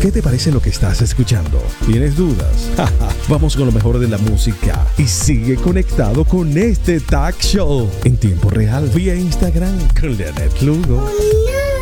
¿Qué te parece lo que estás escuchando? ¿Tienes dudas? Vamos con lo mejor de la música y sigue conectado con este Talk Show en tiempo real vía Instagram con Leonard Lugo.